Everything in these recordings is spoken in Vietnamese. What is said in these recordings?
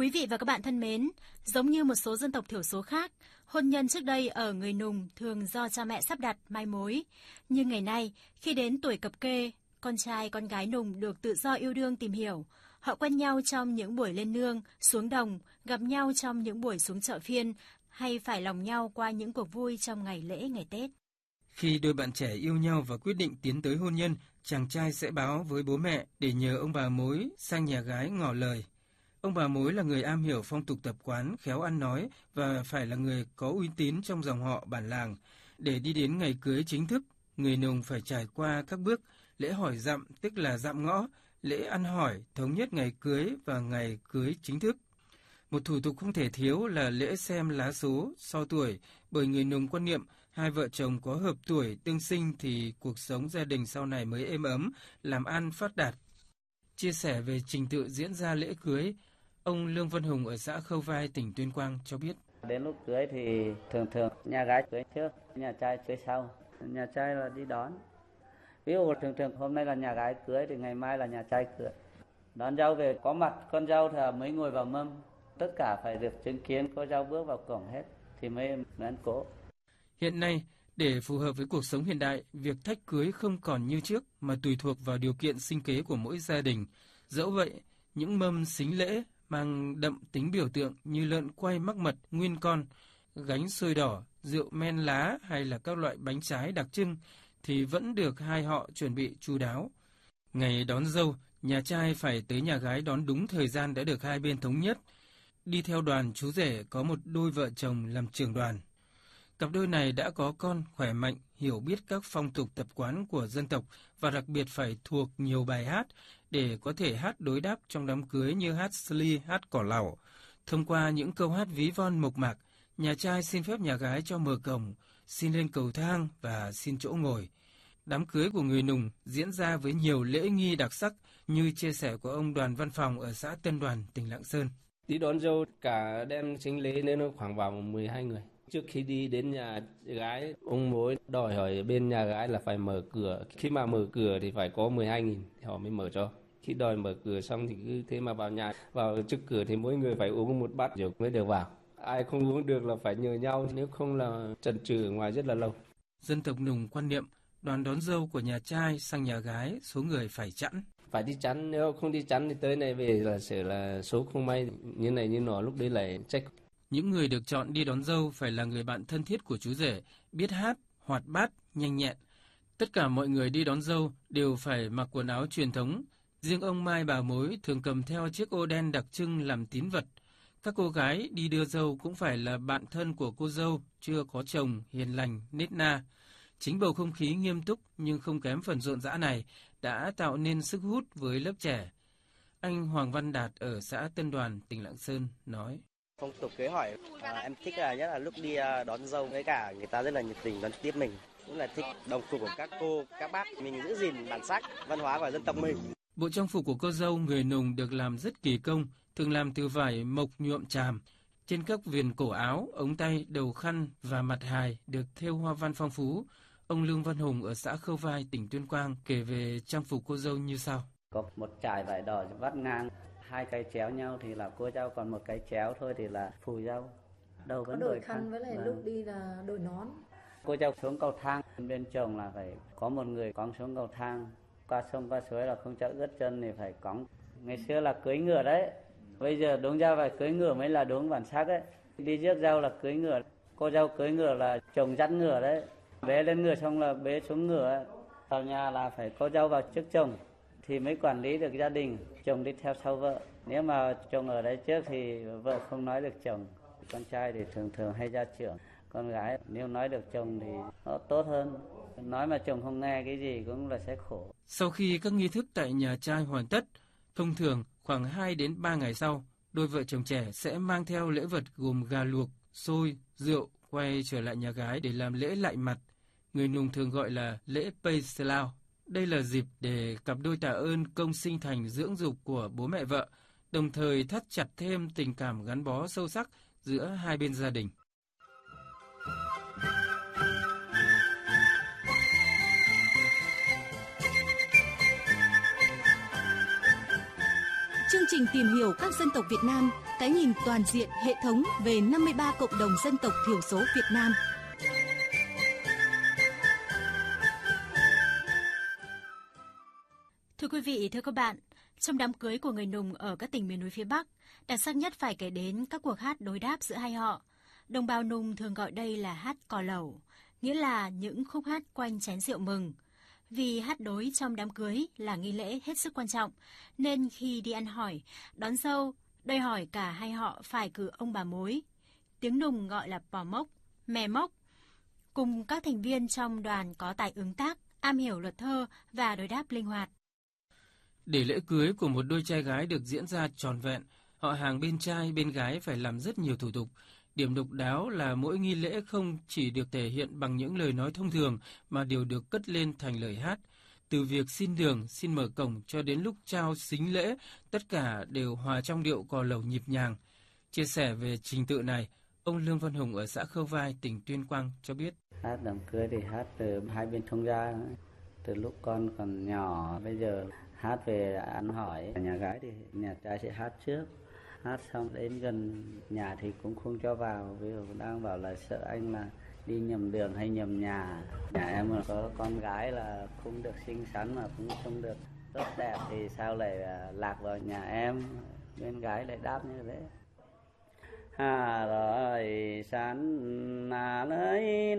Quý vị và các bạn thân mến, giống như một số dân tộc thiểu số khác, hôn nhân trước đây ở người Nùng thường do cha mẹ sắp đặt mai mối. Nhưng ngày nay, khi đến tuổi cập kê, con trai con gái Nùng được tự do yêu đương tìm hiểu. Họ quen nhau trong những buổi lên nương, xuống đồng, gặp nhau trong những buổi xuống chợ phiên, hay phải lòng nhau qua những cuộc vui trong ngày lễ, ngày Tết. Khi đôi bạn trẻ yêu nhau và quyết định tiến tới hôn nhân, chàng trai sẽ báo với bố mẹ để nhờ ông bà mối sang nhà gái ngỏ lời. Ông bà mối là người am hiểu phong tục tập quán, khéo ăn nói và phải là người có uy tín trong dòng họ bản làng. Để đi đến ngày cưới chính thức, người Nùng phải trải qua các bước lễ hỏi dặm, tức là dặm ngõ, lễ ăn hỏi, thống nhất ngày cưới và ngày cưới chính thức. Một thủ tục không thể thiếu là lễ xem lá số, so tuổi, bởi người Nùng quan niệm hai vợ chồng có hợp tuổi tương sinh thì cuộc sống gia đình sau này mới êm ấm, làm ăn phát đạt. Chia sẻ về trình tự diễn ra lễ cưới, ông Lương Văn Hùng ở xã Khâu Vai, tỉnh Tuyên Quang cho biết. Đến lúc cưới thì thường nhà gái cưới trước, nhà trai cưới sau. Nhà trai là đi đón. Ví dụ thường hôm nay là nhà gái cưới thì ngày mai là nhà trai cưới. Đón dâu về có mặt con dâu thì mới ngồi vào mâm. Tất cả phải được chứng kiến cô dâu bước vào cổng hết thì mới ăn cỗ. Hiện nay, để phù hợp với cuộc sống hiện đại, việc thách cưới không còn như trước mà tùy thuộc vào điều kiện sinh kế của mỗi gia đình. Dẫu vậy, những mâm sính lễ mang đậm tính biểu tượng như lợn quay mắc mật nguyên con, gánh xôi đỏ, rượu men lá hay là các loại bánh trái đặc trưng thì vẫn được hai họ chuẩn bị chu đáo. Ngày đón dâu, nhà trai phải tới nhà gái đón đúng thời gian đã được hai bên thống nhất. Đi theo đoàn chú rể có một đôi vợ chồng làm trưởng đoàn. Cặp đôi này đã có con khỏe mạnh, hiểu biết các phong tục tập quán của dân tộc và đặc biệt phải thuộc nhiều bài hát để có thể hát đối đáp trong đám cưới như hát sli, hát cỏ lẩu. Thông qua những câu hát ví von mộc mạc, nhà trai xin phép nhà gái cho mở cổng, xin lên cầu thang và xin chỗ ngồi. Đám cưới của người Nùng diễn ra với nhiều lễ nghi đặc sắc như chia sẻ của ông Đoàn Văn Phòng ở xã Tân Đoàn, tỉnh Lạng Sơn. Đi đón dâu cả đem sính lễ nên nó khoảng vào 12 người. Trước khi đi đến nhà gái, ông mối đòi hỏi bên nhà gái là phải mở cửa. Khi mà mở cửa thì phải có 12.000 thì họ mới mở cho. Khi đòi mở cửa xong thì cứ thế mà vào nhà, vào trước cửa thì mỗi người phải uống một bát rượu mới được vào. Ai không uống được là phải nhờ nhau, nếu không là chần chừ ở ngoài rất là lâu. Dân tộc Nùng quan niệm đoàn đón dâu của nhà trai sang nhà gái số người phải chẵn. Phải đi chắn, nếu không đi chắn thì tới này về là sẽ là số không may như này như nọ, lúc đấy lại trách. Những người được chọn đi đón dâu phải là người bạn thân thiết của chú rể, biết hát, hoạt bát, nhanh nhẹn. Tất cả mọi người đi đón dâu đều phải mặc quần áo truyền thống. Riêng ông Mai bà mối thường cầm theo chiếc ô đen đặc trưng làm tín vật. Các cô gái đi đưa dâu cũng phải là bạn thân của cô dâu, chưa có chồng, hiền lành, nết na. Chính bầu không khí nghiêm túc nhưng không kém phần rộn rã này đã tạo nên sức hút với lớp trẻ. Anh Hoàng Văn Đạt ở xã Tân Đoàn, tỉnh Lạng Sơn nói. Phong tục cưới hỏi em thích là nhất là lúc đi đón dâu, với cả người ta rất là nhiệt tình đón tiếp mình, cũng là thích đồng phục của các cô, các bác, mình giữ gìn bản sắc, văn hóa của dân tộc mình. Bộ trang phục của cô dâu người Nùng được làm rất kỳ công, thường làm từ vải mộc nhuộm tràm. Trên các viền cổ áo, ống tay, đầu khăn và mặt hài được thêu hoa văn phong phú. Ông Lương Văn Hùng ở xã Khâu Vai, tỉnh Tuyên Quang kể về trang phục cô dâu như sau. Có một trải vải đỏ vắt ngang, hai cái chéo nhau thì là cô dâu, còn một cái chéo thôi thì là phù dâu. Đầu vẫn đội khăn với lại lúc đi là đội nón. Cô dâu xuống cầu thang, bên chồng là phải có một người cõng xuống cầu thang. Qua sông qua suối là không cho ướt chân thì phải cõng. Ngày xưa là cưới ngựa đấy, bây giờ đúng ra phải cưới ngựa mới là đúng bản sắc đấy. Đi rước dâu là cưới ngựa, cô dâu cưới ngựa là chồng dắt ngựa đấy. Bế lên ngựa xong là bế xuống ngựa. Vào nhà là phải cô dâu vào trước chồng thì mới quản lý được gia đình, chồng đi theo sau vợ. Nếu mà chồng ở đấy trước thì vợ không nói được chồng. Con trai thì thường hay ra trưởng, con gái nếu nói được chồng thì nó tốt hơn. Nói mà chồng không nghe cái gì cũng là sẽ khổ. Sau khi các nghi thức tại nhà trai hoàn tất, thông thường khoảng 2 đến 3 ngày sau, đôi vợ chồng trẻ sẽ mang theo lễ vật gồm gà luộc, xôi, rượu quay trở lại nhà gái để làm lễ lạy mặt. Người Nùng thường gọi là lễ Pây Lao. Đây là dịp để cặp đôi tạ ơn công sinh thành dưỡng dục của bố mẹ vợ, đồng thời thắt chặt thêm tình cảm gắn bó sâu sắc giữa hai bên gia đình. Chương trình tìm hiểu các dân tộc Việt Nam, cái nhìn toàn diện hệ thống về 53 cộng đồng dân tộc thiểu số Việt Nam. Thưa quý vị, thưa các bạn, trong đám cưới của người Nùng ở các tỉnh miền núi phía Bắc, đặc sắc nhất phải kể đến các cuộc hát đối đáp giữa hai họ. Đồng bào Nùng thường gọi đây là hát cò lẩu, nghĩa là những khúc hát quanh chén rượu mừng. Vì hát đối trong đám cưới là nghi lễ hết sức quan trọng, nên khi đi ăn hỏi, đón dâu, đòi hỏi cả hai họ phải cử ông bà mối. Tiếng Nùng gọi là pò mốc, mè mốc. Cùng các thành viên trong đoàn có tài ứng tác, am hiểu luật thơ và đối đáp linh hoạt. Để lễ cưới của một đôi trai gái được diễn ra trọn vẹn, họ hàng bên trai bên gái phải làm rất nhiều thủ tục. Điểm độc đáo là mỗi nghi lễ không chỉ được thể hiện bằng những lời nói thông thường mà đều được cất lên thành lời hát. Từ việc xin đường, xin mở cổng cho đến lúc trao sính lễ, tất cả đều hòa trong điệu cò lẩu nhịp nhàng. Chia sẻ về trình tự này, ông Lương Văn Hùng ở xã Khâu Vai, tỉnh Tuyên Quang cho biết. Hát đám cưới thì hát từ hai bên thông gia, từ lúc con còn nhỏ, bây giờ hát về ăn hỏi. Nhà gái thì nhà trai sẽ hát trước. Hát xong đến gần nhà thì cũng không cho vào, ví dụ đang bảo là sợ anh là đi nhầm đường hay nhầm nhà. Nhà em mà có con gái là không được xinh xắn mà cũng không được tốt đẹp thì sao lại lạc vào nhà em, bên gái lại đáp như thế. Hà rồi sắn là lấy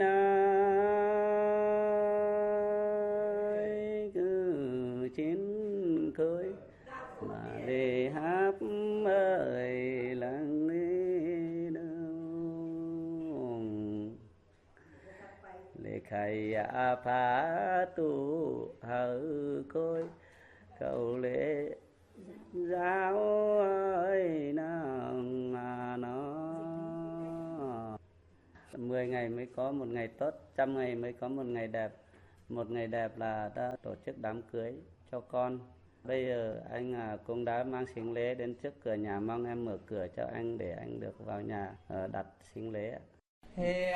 nơi cứ chiến cưới mà đi hát ơi lặng đi đâu lệ khai phá tu hở côi cầu lễ giáo ơi nàng nó 10 ngày mới có một ngày tốt, 100 ngày mới có một ngày đẹp. Một ngày đẹp là đã tổ chức đám cưới cho con. Bây giờ anh cũng đã mang sính lễ đến trước cửa nhà, mong em mở cửa cho anh để anh được vào nhà đặt sính lễ.